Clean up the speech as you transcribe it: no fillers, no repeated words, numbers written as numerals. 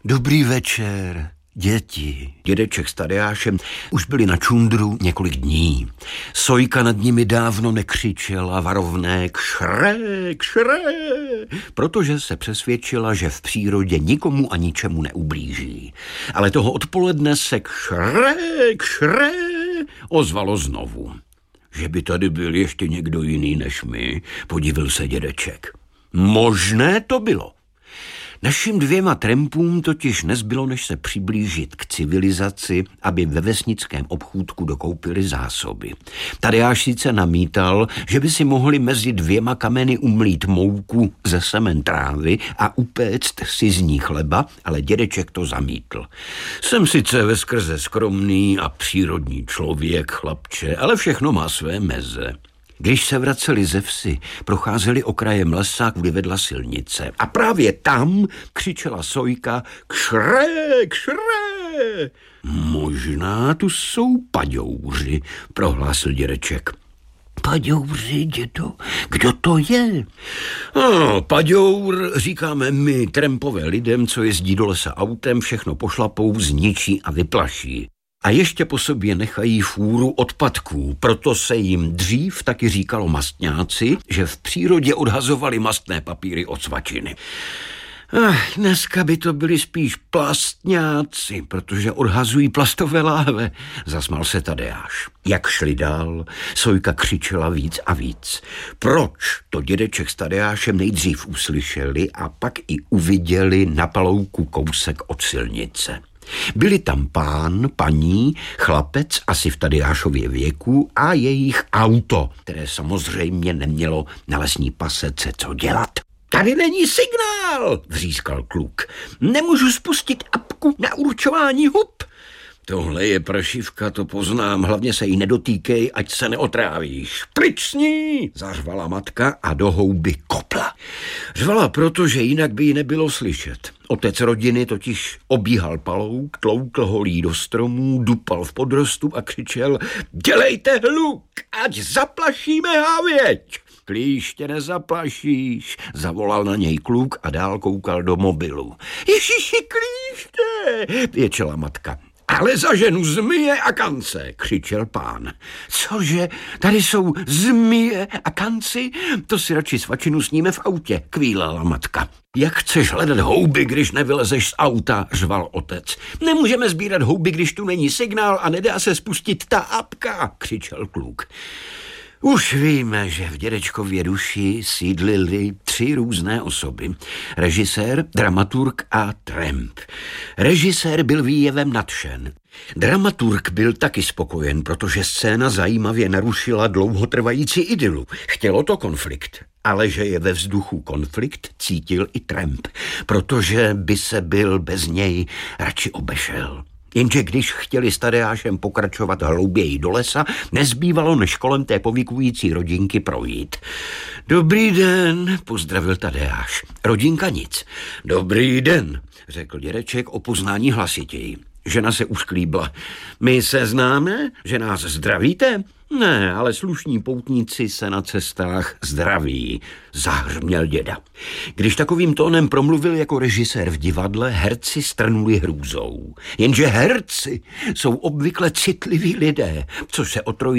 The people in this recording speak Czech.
Dobrý večer, děti. Dědeček s Tadeášem už byli na čundru několik dní. Sojka nad nimi dávno nekřičela varovné kšre, kšre, protože se přesvědčila, že v přírodě nikomu a ničemu neublíží. Ale toho odpoledne se kšre, kšre ozvalo znovu. Že by tady byl ještě někdo jiný než my, podivil se dědeček. Možné to bylo. Našim dvěma trampům totiž nezbylo, než se přiblížit k civilizaci, aby ve vesnickém obchůdku dokoupili zásoby. Tadeáš sice namítal, že by si mohli mezi dvěma kameny umlít mouku ze semen trávy a upéct si z ní chleba, ale dědeček to zamítl. Jsem sice veskrze skromný a přírodní člověk, chlapče, ale všechno má své meze. Když se vraceli ze vsi, procházeli okrajem lesa, kudy vedla silnice. A právě tam křičela Sojka kšre, kšre. Možná tu jsou paďouři, prohlásil dědeček. Paďouři, dědo? Kdo to je? Paďour říkáme my, trampové lidem, co jezdí do lesa autem, všechno pošlapou, zničí a vyplaší. A ještě po sobě nechají fůru odpadků, proto se jim dřív taky říkalo mastňáci, že v přírodě odhazovali mastné papíry od svačiny. Dneska by to byli spíš plastňáci, protože odhazují plastové láhve, zasmál se Tadeáš. Jak šli dál, Sojka křičela víc a víc. Proč? To dědeček s Tadeášem nejdřív uslyšeli a pak i uviděli na palouku kousek od silnice. Byli tam pán, paní, chlapec asi v Tadeášově věku a jejich auto, které samozřejmě nemělo na lesní pasece co dělat. Tady není signál, vřískal kluk. Nemůžu spustit apku na určování hub. Tohle je prašivka, to poznám, hlavně se jí nedotýkej, ať se neotrávíš. Pryč s ní, zařvala matka a do houby kopla. Řvala proto, že jinak by ji nebylo slyšet. Otec rodiny totiž obíhal palouk, tloukl holí do stromů, dupal v podrostu a křičel: dělejte hluk, ať zaplašíme hávěť. Klíště nezaplašíš, zavolal na něj kluk a dál koukal do mobilu. Ježiši, klíště, věčela matka. Ale zaženu zmije a kance, křičel pán. Cože, tady jsou zmije a kanci? To si radši svačinu sníme v autě, kvílala matka. Jak chceš hledat houby, když nevylezeš z auta, řval otec. Nemůžeme sbírat houby, když tu není signál a nedá se spustit ta apka, křičel kluk. Už víme, že v dědečkově duši sídlily 3 různé osoby. Režisér, dramaturg a tramp. Režisér byl výjevem nadšen. Dramaturg byl taky spokojen, protože scéna zajímavě narušila dlouhotrvající idylu. Chtělo to konflikt. Ale že je ve vzduchu konflikt, cítil i tramp, protože by se byl bez něj radši obešel. Jenže když chtěli s Tadeášem pokračovat hlouběji do lesa, nezbývalo než kolem té povykující rodinky projít. Dobrý den, pozdravil Tadeáš. Rodinka nic. Dobrý den, řekl dědeček o poznání hlasitěji. Žena se usklíbla. My se známe, že nás zdravíte? Ne, ale slušní poutníci se na cestách zdraví, zahrměl děda. Když takovým tónem promluvil jako režisér v divadle, herci strnuli hrůzou. Jenže herci jsou obvykle citliví lidé, což se o